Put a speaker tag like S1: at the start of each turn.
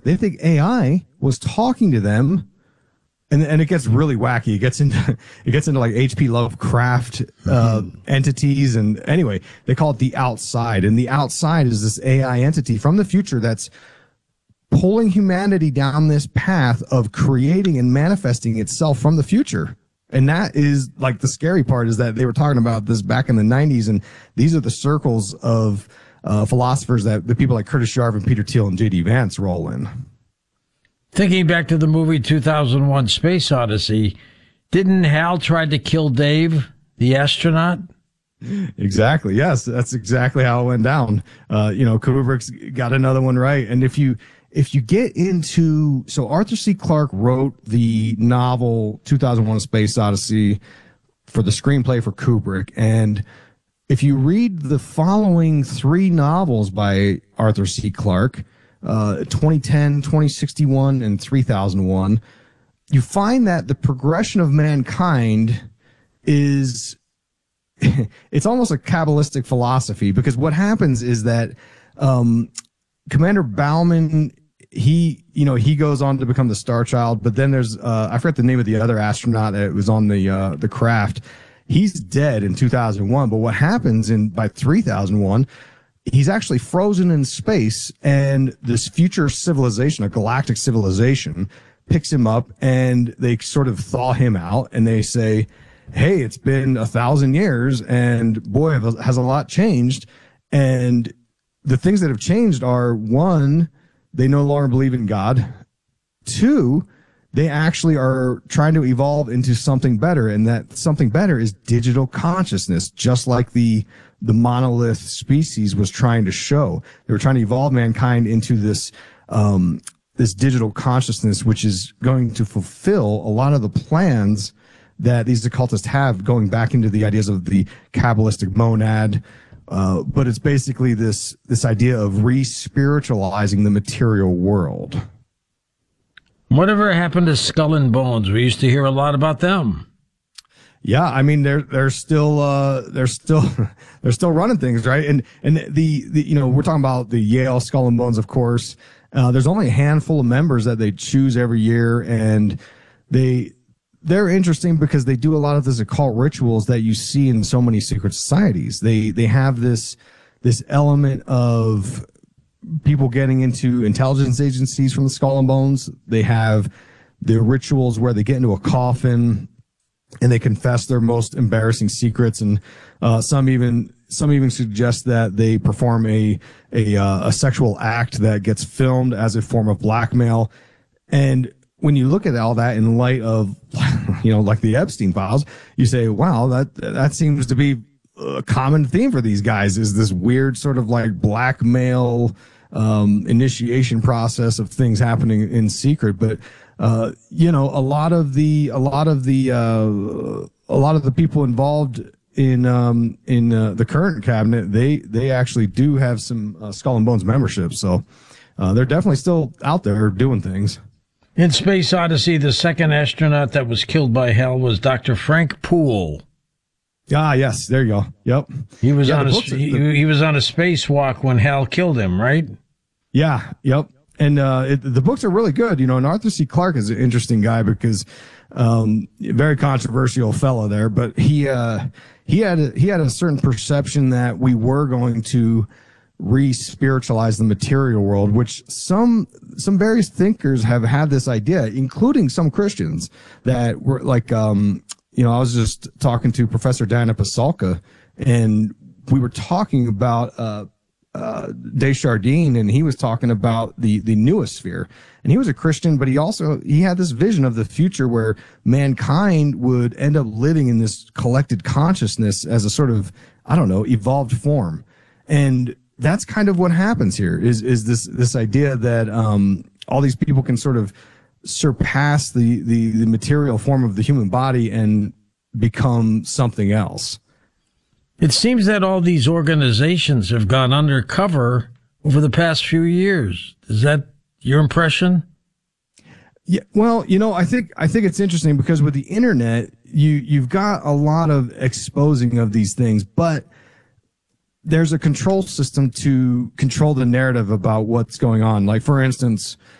S1: They think AI was talking to them, and it gets really wacky. It gets into like H.P. Lovecraft entities, and anyway, they call it the outside, and the outside is this AI entity from the future that's pulling humanity down this path of creating and manifesting itself from the future. And that is like the scary part, is that they were talking about this back in the 90s, and these are the circles of philosophers that the people like Curtis Yarv and Peter Thiel and J.D. Vance roll in.
S2: Thinking back to the movie 2001 Space Odyssey, didn't Hal try to kill Dave, the astronaut?
S1: Exactly. Yes, that's exactly how it went down. Kubrick's got another one right. And if you get into, so Arthur C. Clarke wrote the novel 2001: A Space Odyssey for the screenplay for Kubrick. And if you read the following three novels by Arthur C. Clarke, 2010, 2061, and 3001, you find that the progression of mankind is, it's almost a Kabbalistic philosophy, because what happens is that Commander Bauman, he goes on to become the Star Child, but then there's I forget the name of the other astronaut that was on the craft. He's dead in 2001, but what happens by 3001, he's actually frozen in space, and this future civilization, a galactic civilization, picks him up, and they sort of thaw him out, and they say, hey, it's been 1,000 years, and boy, has a lot changed. And the things that have changed are, one, they no longer believe in God. Two, they actually are trying to evolve into something better, and that something better is digital consciousness, just like the monolith species was trying to show. They were trying to evolve mankind into this digital consciousness, which is going to fulfill a lot of the plans that these occultists have, going back into the ideas of the Kabbalistic monad. But it's basically this idea of re-spiritualizing the material world.
S2: Whatever happened to Skull and Bones? We used to hear a lot about them.
S1: Yeah, I mean they're still running things, right? And the we're talking about the Yale Skull and Bones, of course. There's only a handful of members that they choose every year, and they're interesting because they do a lot of this occult rituals that you see in so many secret societies. They have this element of people getting into intelligence agencies from the Skull and Bones. They have the rituals where they get into a coffin and they confess their most embarrassing secrets, and some even suggest that they perform a sexual act that gets filmed as a form of blackmail. And when you look at all that in light of, like the Epstein files, you say, wow, that seems to be a common theme for these guys, is this weird sort of like blackmail initiation process of things happening in secret. But a lot of the people involved in the current cabinet, they actually do have some Skull and Bones membership. So they're definitely still out there doing things.
S2: In Space Odyssey, the second astronaut that was killed by Hal was Dr. Frank Poole.
S1: Ah, yes, there you go. Yep.
S2: He was on a spacewalk when Hal killed him, right?
S1: Yeah, yep. And the books are really good, and Arthur C. Clarke is an interesting guy because very controversial fellow there, but he had a certain perception that we were going to re-spiritualize the material world, which some various thinkers have had this idea, including some Christians that were like, I was just talking to Professor Dana Pasulka, and we were talking about Desjardins, and he was talking about the noosphere, and he was a Christian, but he had this vision of the future where mankind would end up living in this collected consciousness as a sort of, evolved form. And that's kind of what happens here is this idea that all these people can sort of surpass the material form of the human body and become something else.
S2: It seems that all these organizations have gone undercover over the past few years. Is that your impression?
S1: Yeah, well, I think it's interesting because with the internet, you've got a lot of exposing of these things, but there's a control system to control the narrative about what's going on. Like, for instance,